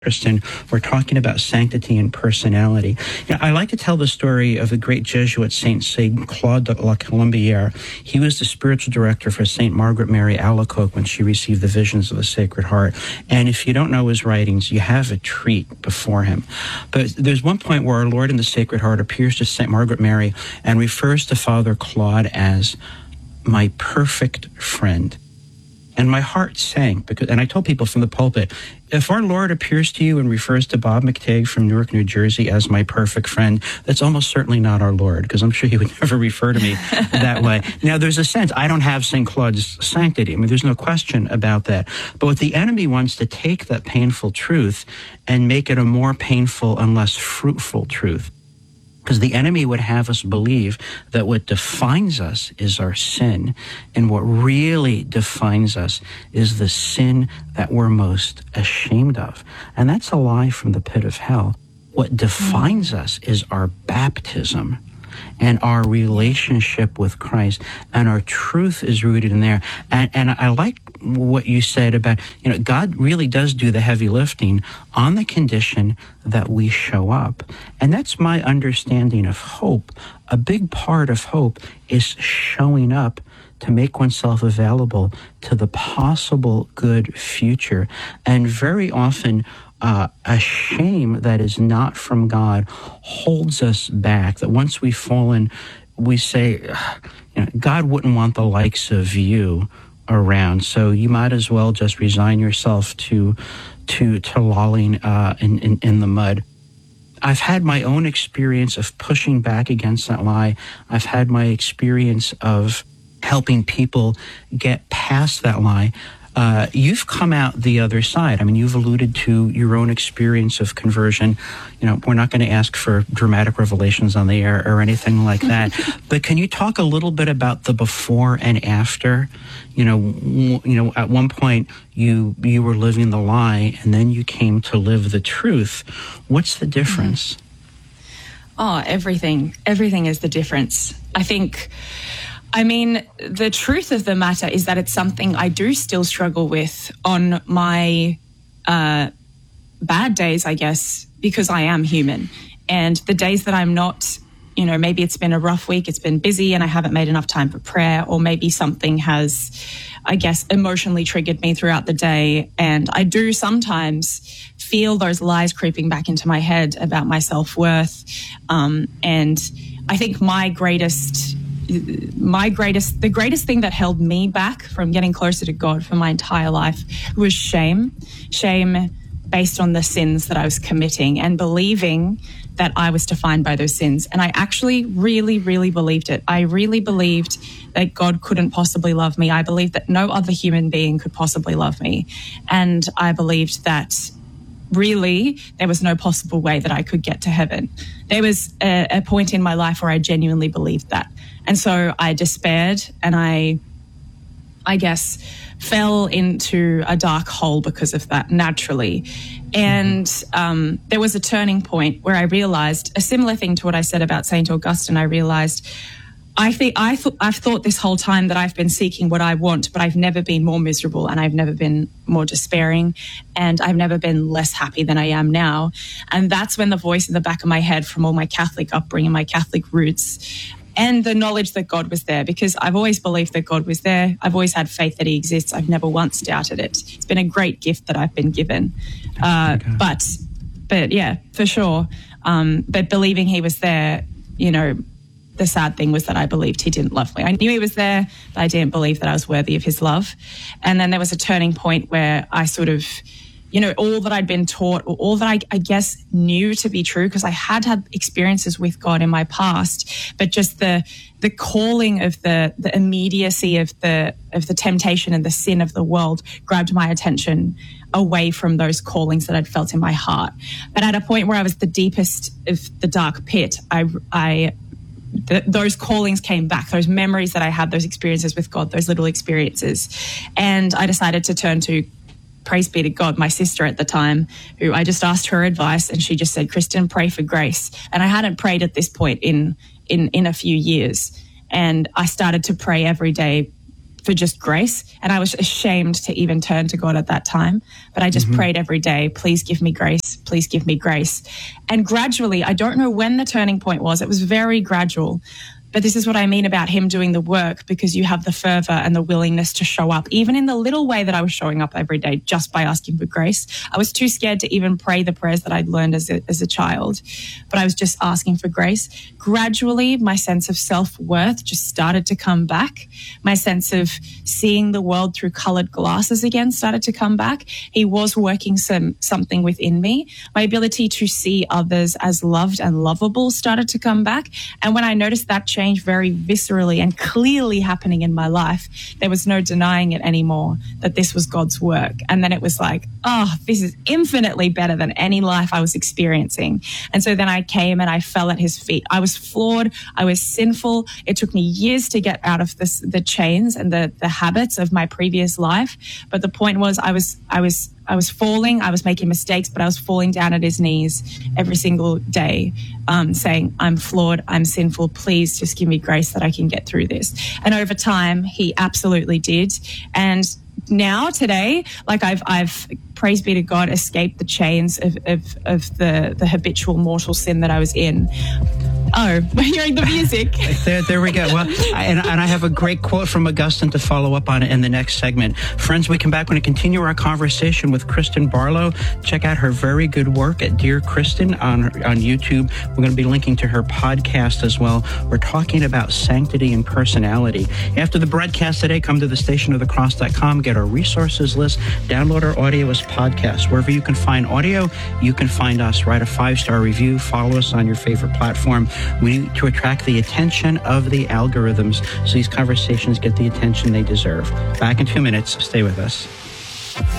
Kristen, we're talking about sanctity and personality. I like to tell the story of the great Jesuit Saint Claude de la Colombière. He was the spiritual director for Saint Margaret Mary Alacoque when she received the visions of the Sacred Heart. And if you don't know his writings, you have a treat before him. But there's one point where our Lord in the Sacred Heart appears to Saint Margaret Mary and refers to Father Claude as my perfect friend. And my heart sank, and I told people from the pulpit, if our Lord appears to you and refers to Bob McTague from Newark, New Jersey as my perfect friend, that's almost certainly not our Lord, because I'm sure he would never refer to me that way. Now, there's a sense, I don't have St. Claude's sanctity. I mean, there's no question about that. But what the enemy wants to take that painful truth and make it a more painful and less fruitful truth. Because the enemy would have us believe that what defines us is our sin, and what really defines us is the sin that we're most ashamed of. And that's a lie from the pit of hell. What defines us is our baptism and our relationship with Christ, and our truth is rooted in there. And I like what you said about, God really does do the heavy lifting on the condition that we show up. And that's my understanding of hope. A big part of hope is showing up to make oneself available to the possible good future. And very often, a shame that is not from God holds us back, that once we've fallen, we say, God wouldn't want the likes of you around, so you might as well just resign yourself to lolling in the mud. I've had my own experience of pushing back against that lie. I've had my experience of helping people get past that lie. You've come out the other side. I mean, you've alluded to your own experience of conversion. We're not going to ask for dramatic revelations on the air or anything like that. But can you talk a little bit about the before and after? At one point you were living the lie, and then you came to live the truth. What's the difference? Oh, everything. Everything is the difference. The truth of the matter is that it's something I do still struggle with on my bad days, I guess, because I am human. And the days that I'm not, maybe it's been a rough week, it's been busy and I haven't made enough time for prayer, or maybe something has, I guess, emotionally triggered me throughout the day. And I do sometimes feel those lies creeping back into my head about my self-worth. And I think the greatest thing that held me back from getting closer to God for my entire life was shame based on the sins that I was committing and believing that I was defined by those sins. And I actually really, really believed it. I really believed that God couldn't possibly love me. I believed that no other human being could possibly love me. And I believed that really there was no possible way that I could get to heaven. There was a point in my life where I genuinely believed that. And so I despaired, and I guess fell into a dark hole because of that, naturally. And there was a turning point where I realized a similar thing to what I said about St. Augustine. I realized I've thought this whole time that I've been seeking what I want, but I've never been more miserable, and I've never been more despairing, and I've never been less happy than I am now. And that's when the voice in the back of my head from all my Catholic upbringing, my Catholic roots, and the knowledge that God was there, because I've always believed that God was there. I've always had faith that he exists. I've never once doubted it. It's been a great gift that I've been given. But yeah, for sure. But believing he was there, the sad thing was that I believed he didn't love me. I knew he was there, but I didn't believe that I was worthy of his love. And then there was a turning point where I sort of, all that I'd been taught, or all that I guess knew to be true, because I had experiences with God in my past, but just the calling of the immediacy of the temptation and the sin of the world grabbed my attention away from those callings that I'd felt in my heart. But at a point where I was the deepest of the dark pit, those callings came back, those memories that I had, those experiences with God, those little experiences. And I decided to turn to, praise be to God, my sister at the time, who I just asked her advice, and she just said, Kristen, pray for grace. And I hadn't prayed at this point in a few years. And I started to pray every day for just grace. And I was ashamed to even turn to God at that time. But I just prayed every day, please give me grace, please give me grace. And gradually, I don't know when the turning point was. It was very gradual. But this is what I mean about him doing the work, because you have the fervor and the willingness to show up, even in the little way that I was showing up every day, just by asking for grace. I was too scared to even pray the prayers that I'd learned as a child, but I was just asking for grace. Gradually, my sense of self-worth just started to come back. My sense of seeing the world through colored glasses again started to come back. He was working something within me. My ability to see others as loved and lovable started to come back. And when I noticed that change very viscerally and clearly happening in my life, there was no denying it anymore that this was God's work. And then it was like, oh, this is infinitely better than any life I was experiencing. And so then I came and I fell at his feet. I was flawed. I was sinful. It took me years to get out of the chains and the habits of my previous life. But the point was I was falling, I was making mistakes, but I was falling down at his knees every single day, saying, I'm flawed, I'm sinful, please just give me grace that I can get through this. And over time, he absolutely did. And now, today, like I've praise be to God, escaped the chains of the habitual mortal sin that I was in. Oh, we're hearing the music. There we go. Well, and I have a great quote from Augustine to follow up on it in the next segment. Friends, we come back. We're going to continue our conversation with Kristen Barlow. Check out her very good work at Dear Kristen on YouTube. We're going to be linking to her podcast as well. We're talking about sanctity and personality. After the broadcast today, come to thestationofthecross.com, get our resources list, download our audio as podcast. Wherever you can find audio, you can find us. Write a 5-star review. Follow us on your favorite platform. We need to attract the attention of the algorithms so these conversations get the attention they deserve. Back in 2 minutes. Stay with us.